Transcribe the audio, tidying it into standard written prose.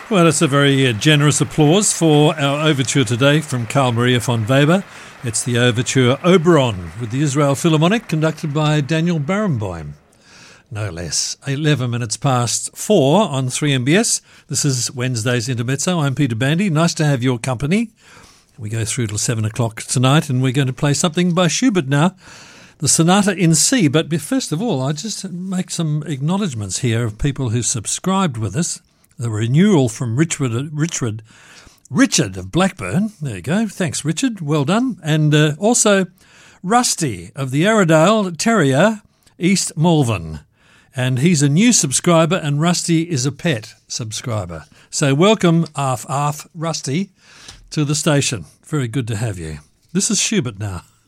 Well, it's a very generous applause for our overture today from Carl Maria von Weber. It's the overture Oberon with the Israel Philharmonic, conducted by Daniel Barenboim. No less. 11 minutes past 4 on 3MBS. This is Wednesday's Intermezzo. I'm Peter Bandy. Nice to have your company. We go through till 7 o'clock tonight, and we're going to play something by Schubert now, the Sonata in C. But first of all, I just make some acknowledgements here of people who subscribed with us. The renewal from Richard of Blackburn. There you go. Thanks, Richard. Well done. And also Rusty of the Arradale Terrier, East Malvern. And he's a new subscriber, and Rusty is a pet subscriber. So welcome, Arf Rusty, to the station. Very good to have you. This is Schubert now.